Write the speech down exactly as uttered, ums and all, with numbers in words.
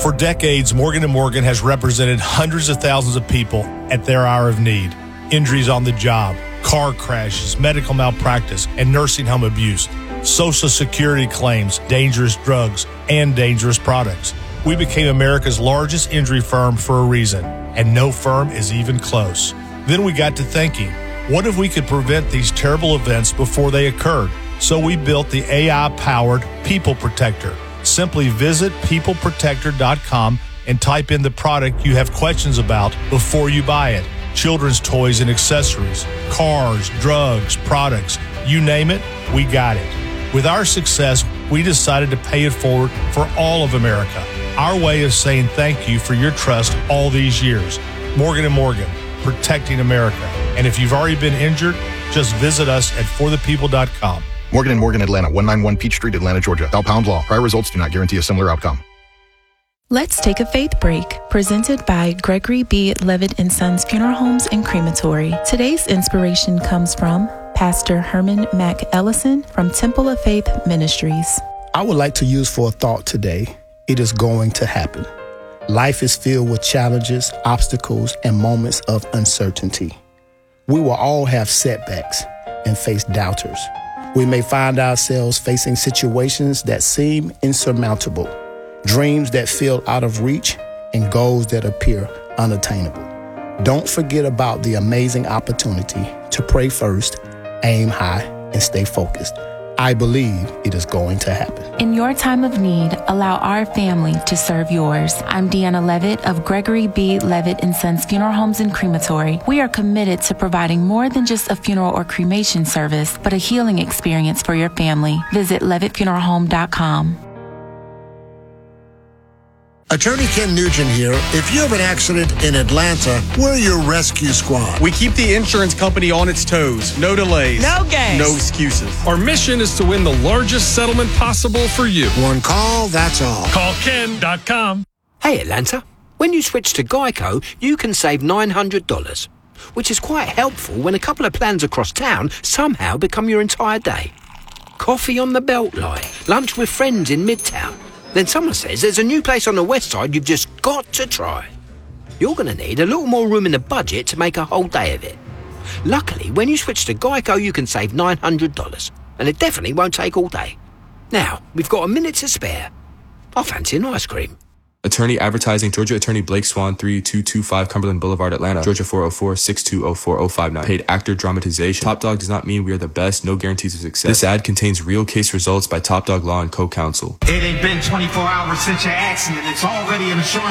For decades, Morgan and Morgan has represented hundreds of thousands of people at their hour of need. Injuries on the job, car crashes, medical malpractice, and nursing home abuse, Social Security claims, dangerous drugs, and dangerous products. We became America's largest injury firm for a reason, and no firm is even close. Then we got to thinking, what if we could prevent these terrible events before they occurred? So we built the A I-powered People Protector. Simply visit people protector dot com and type in the product you have questions about before you buy it. Children's toys and accessories, cars, drugs, products, you name it, we got it. With our success, we decided to pay it forward for all of America. Our way of saying thank you for your trust all these years. Morgan and Morgan, protecting America. And if you've already been injured, just visit us at for the people dot com. Morgan and Morgan, Atlanta, one ninety-one Peachtree, Atlanta, Georgia. Thou pound law. Prior results do not guarantee a similar outcome. Let's take a faith break, presented by Gregory B. Levitt and Sons Funeral Homes and Crematory. Today's inspiration comes from Pastor Herman Mack Ellison from Temple of Faith Ministries. I would like to use for a thought today, it is going to happen. Life is filled with challenges, obstacles, and moments of uncertainty. We will all have setbacks and face doubters. We may find ourselves facing situations that seem insurmountable, dreams that feel out of reach, and goals that appear unattainable. Don't forget about the amazing opportunity to pray first, aim high, and stay focused. I believe it is going to happen. In your time of need, allow our family to serve yours. I'm Deanna Levitt of Gregory B. Levitt and Sons Funeral Homes and Crematory. We are committed to providing more than just a funeral or cremation service, but a healing experience for your family. Visit levitt funeral home dot com. Attorney Ken Nugent here. If you have an accident in Atlanta, we're your rescue squad. We keep the insurance company on its toes. No delays. No games. No excuses. Our mission is to win the largest settlement possible for you. One call, that's all. Call ken dot com. Hey, Atlanta. When you switch to Geico, you can save nine hundred dollars, which is quite helpful when a couple of plans across town somehow become your entire day. Coffee on the Beltline, lunch with friends in Midtown. Then someone says there's a new place on the west side you've just got to try. You're going to need a little more room in the budget to make a whole day of it. Luckily, when you switch to Geico, you can save nine hundred dollars, and it definitely won't take all day. Now, we've got a minute to spare. I fancy an ice cream. Attorney Advertising, Georgia Attorney Blake Swan, three two two five Cumberland Boulevard, Atlanta, Georgia four oh four, six two oh four oh five nine. Paid actor dramatization. Top Dog does not mean we are the best, no guarantees of success. This ad contains real case results by Top Dog Law and Co-Counsel. It ain't been twenty-four hours since your accident. It's already an insurance